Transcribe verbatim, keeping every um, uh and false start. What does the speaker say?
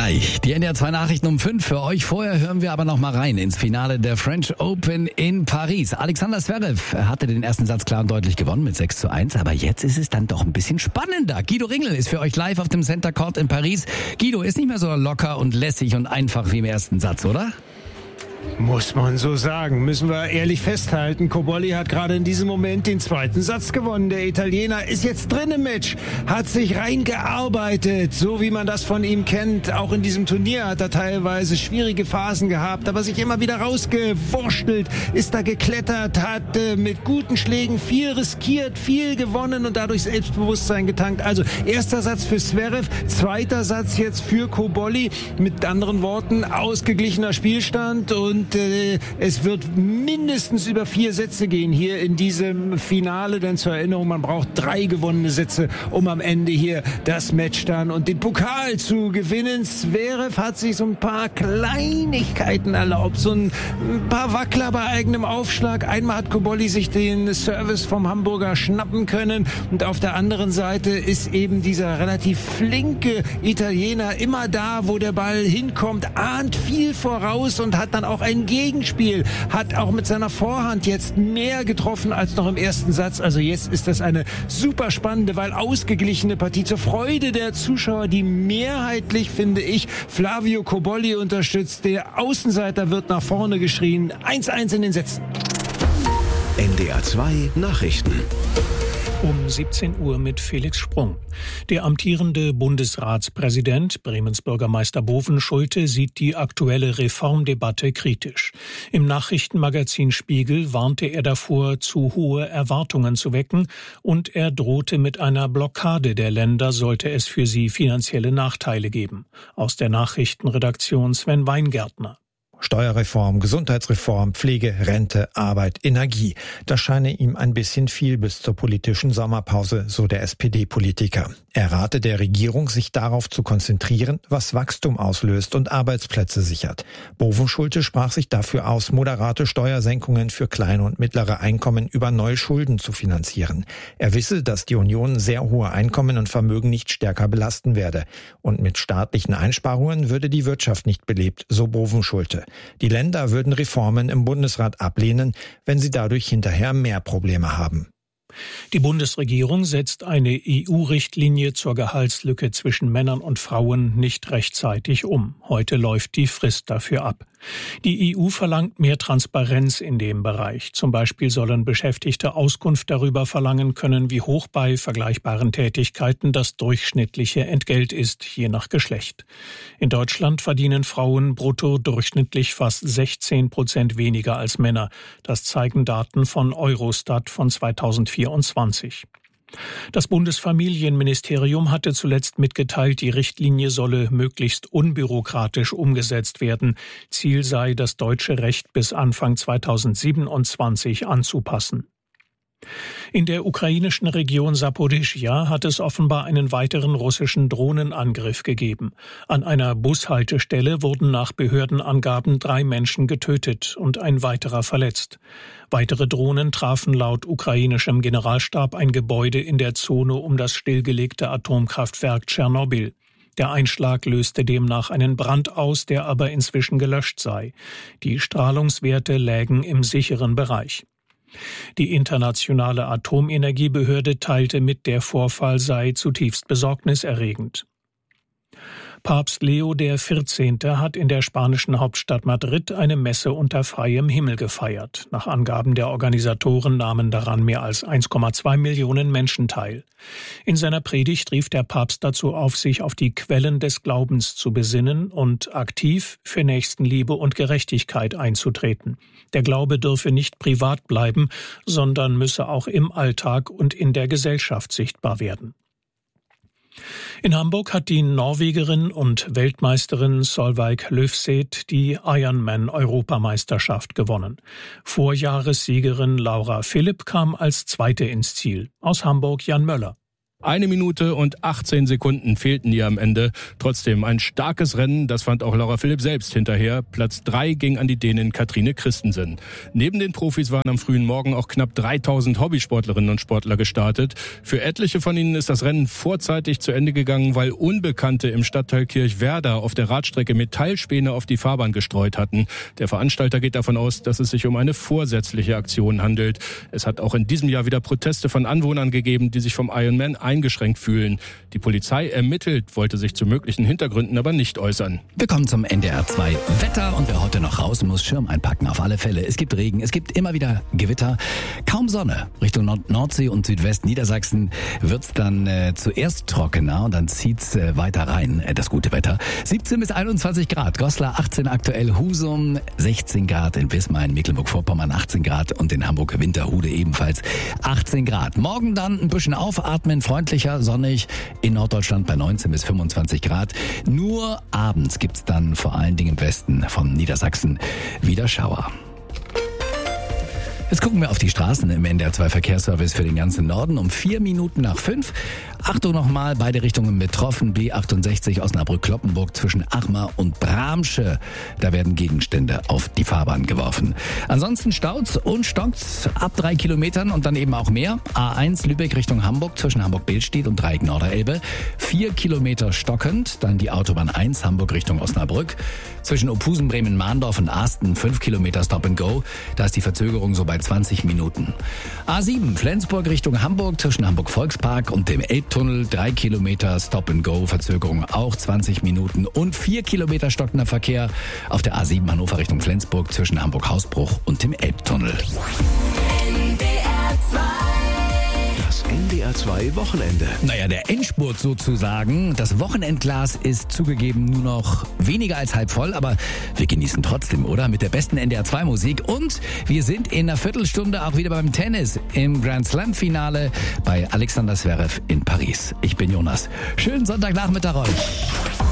gleich. Die N D R zwei Nachrichten um fünf für euch. Vorher hören wir aber noch mal rein ins Finale der French Open in Paris. Alexander Zverev hatte den ersten Satz klar und deutlich gewonnen mit sechs zu eins. Aber jetzt ist es dann doch ein bisschen spannender. Guido Ringel ist für euch live auf dem Center Court in Paris. Guido, ist nicht mehr so locker und lässig und einfach wie im ersten Satz, oder? Muss man so sagen, müssen wir ehrlich festhalten. Cobolli hat gerade in diesem Moment den zweiten Satz gewonnen. Der Italiener ist jetzt drin im Match, hat sich reingearbeitet, so wie man das von ihm kennt. Auch in diesem Turnier hat er teilweise schwierige Phasen gehabt, aber sich immer wieder rausgewurschtelt, ist da geklettert, hat äh, mit guten Schlägen viel riskiert, viel gewonnen und dadurch Selbstbewusstsein getankt. Also erster Satz für Zverev, zweiter Satz jetzt für Cobolli. Mit anderen Worten, ausgeglichener Spielstand und Und äh, es wird mindestens über vier Sätze gehen hier in diesem Finale. Denn zur Erinnerung, man braucht drei gewonnene Sätze, um am Ende hier das Match dann und den Pokal zu gewinnen. Zverev hat sich so ein paar Kleinigkeiten erlaubt. So ein paar Wackler bei eigenem Aufschlag. Einmal hat Cobolli sich den Service vom Hamburger schnappen können. Und auf der anderen Seite ist eben dieser relativ flinke Italiener immer da, wo der Ball hinkommt, ahnt viel voraus und hat dann auch ein Gegenspiel, hat auch mit seiner Vorhand jetzt mehr getroffen als noch im ersten Satz. Also jetzt ist das eine super spannende, weil ausgeglichene Partie zur Freude der Zuschauer, die mehrheitlich, finde ich, Flavio Cobolli unterstützt. Der Außenseiter wird nach vorne geschrien. eins eins in den Sätzen. N D R zwei Nachrichten. Um siebzehn Uhr mit Felix Sprung. Der amtierende Bundesratspräsident, Bremens Bürgermeister Bovenschulte, sieht die aktuelle Reformdebatte kritisch. Im Nachrichtenmagazin Spiegel warnte er davor, zu hohe Erwartungen zu wecken, und er drohte mit einer Blockade der Länder, sollte es für sie finanzielle Nachteile geben. Aus der Nachrichtenredaktion Sven Weingärtner. Steuerreform, Gesundheitsreform, Pflege, Rente, Arbeit, Energie. Das scheine ihm ein bisschen viel bis zur politischen Sommerpause, so der S P D-Politiker. Er rate der Regierung, sich darauf zu konzentrieren, was Wachstum auslöst und Arbeitsplätze sichert. Bovenschulte sprach sich dafür aus, moderate Steuersenkungen für kleine und mittlere Einkommen über neue Schulden zu finanzieren. Er wisse, dass die Union sehr hohe Einkommen und Vermögen nicht stärker belasten werde. Und mit staatlichen Einsparungen würde die Wirtschaft nicht belebt, so Bovenschulte. Die Länder würden Reformen im Bundesrat ablehnen, wenn sie dadurch hinterher mehr Probleme haben. Die Bundesregierung setzt eine E U-Richtlinie zur Gehaltslücke zwischen Männern und Frauen nicht rechtzeitig um. Heute läuft die Frist dafür ab. Die E U verlangt mehr Transparenz in dem Bereich. Zum Beispiel sollen Beschäftigte Auskunft darüber verlangen können, wie hoch bei vergleichbaren Tätigkeiten das durchschnittliche Entgelt ist, je nach Geschlecht. In Deutschland verdienen Frauen brutto durchschnittlich fast sechzehn Prozent weniger als Männer. Das zeigen Daten von Eurostat von zweitausendvierundzwanzig. Das Bundesfamilienministerium hatte zuletzt mitgeteilt, die Richtlinie solle möglichst unbürokratisch umgesetzt werden. Ziel sei, das deutsche Recht bis Anfang zweitausendsiebenundzwanzig anzupassen. In der ukrainischen Region Saporischschja hat es offenbar einen weiteren russischen Drohnenangriff gegeben. An einer Bushaltestelle wurden nach Behördenangaben drei Menschen getötet und ein weiterer verletzt. Weitere Drohnen trafen laut ukrainischem Generalstab ein Gebäude in der Zone um das stillgelegte Atomkraftwerk Tschernobyl. Der Einschlag löste demnach einen Brand aus, der aber inzwischen gelöscht sei. Die Strahlungswerte lägen im sicheren Bereich. Die internationale Atomenergiebehörde teilte mit, der Vorfall sei zutiefst besorgniserregend. Papst Leo der Vierzehnte hat in der spanischen Hauptstadt Madrid eine Messe unter freiem Himmel gefeiert. Nach Angaben der Organisatoren nahmen daran mehr als eins Komma zwei Millionen Menschen teil. In seiner Predigt rief der Papst dazu auf, sich auf die Quellen des Glaubens zu besinnen und aktiv für Nächstenliebe und Gerechtigkeit einzutreten. Der Glaube dürfe nicht privat bleiben, sondern müsse auch im Alltag und in der Gesellschaft sichtbar werden. In Hamburg hat die Norwegerin und Weltmeisterin Solveig Løvseth die Ironman-Europameisterschaft gewonnen. Vorjahressiegerin Laura Philipp kam als Zweite ins Ziel. Aus Hamburg Jan Möller. Eine Minute und achtzehn Sekunden fehlten ihr am Ende. Trotzdem ein starkes Rennen, das fand auch Laura Philipp selbst hinterher. Platz drei ging an die Dänin Katrine Christensen. Neben den Profis waren am frühen Morgen auch knapp dreitausend Hobbysportlerinnen und Sportler gestartet. Für etliche von ihnen ist das Rennen vorzeitig zu Ende gegangen, weil Unbekannte im Stadtteil Kirchwerder auf der Radstrecke Metallspäne auf die Fahrbahn gestreut hatten. Der Veranstalter geht davon aus, dass es sich um eine vorsätzliche Aktion handelt. Es hat auch in diesem Jahr wieder Proteste von Anwohnern gegeben, die sich vom Ironman eingeschränkt fühlen. Die Polizei ermittelt, wollte sich zu möglichen Hintergründen aber nicht äußern. Wir kommen zum N D R zwei Wetter und wer heute noch raus muss, Schirm einpacken auf alle Fälle. Es gibt Regen, es gibt immer wieder Gewitter, kaum Sonne. Richtung Nord- Nordsee und Südwest-Niedersachsen wird's dann äh, zuerst trockener und dann zieht's äh, weiter rein, äh, das gute Wetter. siebzehn bis einundzwanzig Grad, Goslar achtzehn aktuell, Husum sechzehn Grad, in Wismar, in Mecklenburg-Vorpommern achtzehn Grad und in Hamburg-Winterhude ebenfalls achtzehn Grad. Morgen dann ein bisschen aufatmen, freundlicher, sonnig, in Norddeutschland bei neunzehn bis fünfundzwanzig Grad. Nur abends gibt's dann vor allen Dingen im Westen von Niedersachsen wieder Schauer. Jetzt gucken wir auf die Straßen im N D R zwei Verkehrsservice für den ganzen Norden um vier Minuten nach fünf. Achtung nochmal, beide Richtungen betroffen. B achtundsechzig Osnabrück-Kloppenburg zwischen Achmar und Bramsche. Da werden Gegenstände auf die Fahrbahn geworfen. Ansonsten staut's und stockt's ab drei Kilometern und dann eben auch mehr. A eins Lübeck Richtung Hamburg zwischen Hamburg-Billstedt und Dreieck Norderelbe. Vier Kilometer stockend. Dann die Autobahn eins Hamburg Richtung Osnabrück. Zwischen Ophusen, Bremen, Mahndorf und Asten fünf Kilometer Stop and Go. Da ist die Verzögerung so bei zwanzig Minuten. A sieben Flensburg Richtung Hamburg zwischen Hamburg-Volkspark und dem Elbtunnel. drei Kilometer Stop and Go. Verzögerung auch zwanzig Minuten. Und vier Kilometer stockender Verkehr auf der A sieben Hannover Richtung Flensburg zwischen Hamburg-Hausbruch und dem Elbtunnel. Das N D R zwei Wochenende. Naja, der Endspurt sozusagen. Das Wochenendglas ist zugegeben nur noch weniger als halb voll, aber wir genießen trotzdem, oder? Mit der besten N D R zwei Musik. Und wir sind in einer Viertelstunde auch wieder beim Tennis im Grand Slam Finale bei Alexander Zverev in Paris. Ich bin Jonas. Schönen Sonntagnachmittag euch.